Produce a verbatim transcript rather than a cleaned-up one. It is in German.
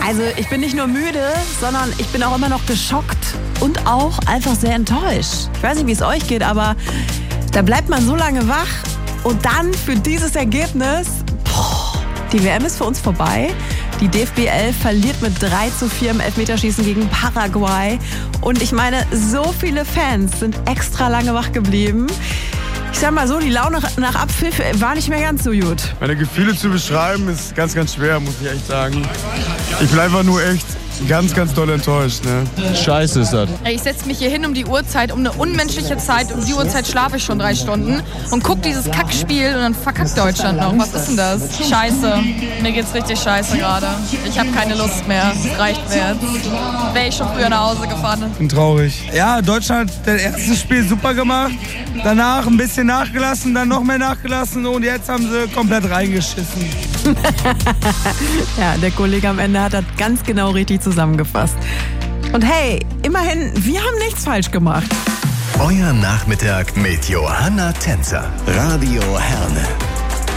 Also ich bin nicht nur müde, sondern ich bin auch immer noch geschockt und auch einfach sehr enttäuscht. Ich weiß nicht, wie es euch geht, aber da bleibt man so lange wach und dann für dieses Ergebnis, boah, die W M ist für uns vorbei. Die D F B elf verliert mit drei zu vier im Elfmeterschießen gegen Paraguay. Und ich meine, so viele Fans sind extra lange wach geblieben. Ich sag mal so, die Laune nach Abpfiff war nicht mehr ganz so gut. Meine Gefühle zu beschreiben ist ganz, ganz schwer, muss ich echt sagen. Ich bin einfach nur echt ganz, ganz doll enttäuscht. Ne? Scheiße ist das. Ich setze mich hier hin um die Uhrzeit, um eine unmenschliche Zeit. Um die Uhrzeit schlafe ich schon drei Stunden und gucke dieses Kackspiel und dann verkackt Deutschland noch. Was ist denn das? Scheiße. Mir geht's richtig scheiße gerade. Ich habe keine Lust mehr. Es reicht mir jetzt. Wäre ich schon früher nach Hause gefahren. Bin traurig. Ja, Deutschland hat das erste Spiel super gemacht. Danach ein bisschen nachgelassen, dann noch mehr nachgelassen und jetzt haben sie komplett reingeschissen. Ja, der Kollege am Ende hat das ganz genau richtig zusammengefasst. Und hey, immerhin, wir haben nichts falsch gemacht. Euer Nachmittag mit Johanna Tänzer. Radio Herne.